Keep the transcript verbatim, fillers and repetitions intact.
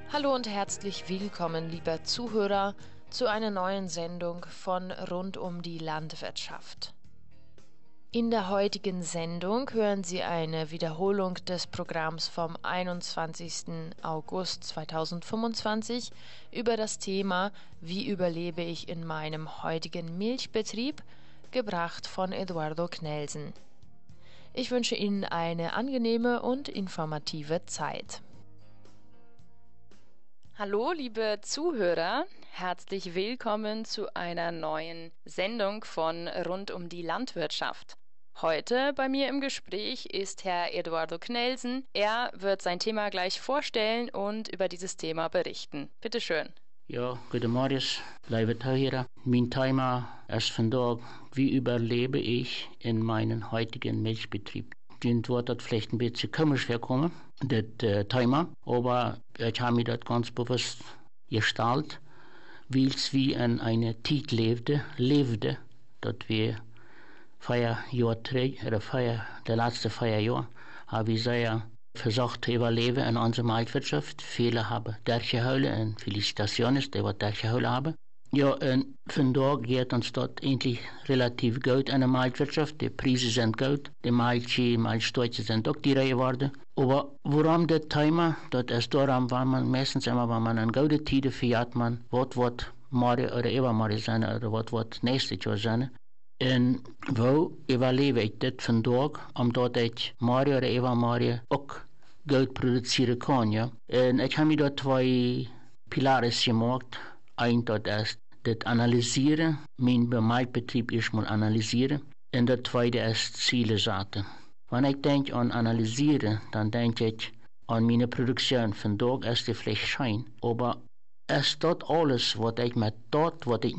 Hallo und herzlich willkommen, lieber Zuhörer, zu einer neuen Sendung von Rund um die Landwirtschaft. In der heutigen Sendung hören Sie eine Wiederholung des Programms vom einundzwanzigsten August zweitausendfünfundzwanzig über das Thema Wie überlebe ich in meinem heutigen Milchbetrieb, gebracht von Eduardo Knelsen. Ich wünsche Ihnen eine angenehme und informative Zeit. Hallo, liebe Zuhörer, herzlich willkommen zu einer neuen Sendung von Rund um die Landwirtschaft. Heute bei mir im Gespräch ist Herr Eduardo Knelsen. Er wird sein Thema gleich vorstellen und über dieses Thema berichten. Bitte schön. Ja, guten Morgen, liebe Zuhörer. Mein Thema ist vandaag, wie überlebe ich in meinem heutigen Milchbetrieb. Dann wird das vielleicht ein bisschen komisch herkommen, das äh, Thema, aber ich habe mir das ganz bewusst gestaltet, weil es wie in einer Zeit lebte, lebte, dass wir vier Jahre zurück, oder vier, der letzte vier Jahre, habe ich sehr versucht zu überleben in unserer Marktwirtschaft. Viele haben durchgehalten und Felicitationen, die was durchgehalten haben. Ja, und vandaag geht uns das eigentlich relativ gut in der Marktwirtschaft. Die Preise sind gut, die Milchie, Milchsteuern sind auch teurer geworden. Aber warum das Thema? Das ist darum, weil man meistens immer, wenn man in gute Zeiten fährt, man, was wird morgen oder übermorgen sein, oder was wird nächstes Jahr sein. En wo überlebe ich das vandaag, omdat ich morgen oder übermorgen auch Geld produzieren kann, ja. En ich habe mir da zwei Pilares gemacht. Ein, das ist das Analysieren, mein Milchbetrieb erstmal analysieren. Und das zweite ist Ziele setzen. Wenn ich denke an Analysieren, dann denke ich an meine Produktion. Vandaag ist die vielleicht schein, aber ist das alles, was ich mit dort, was ich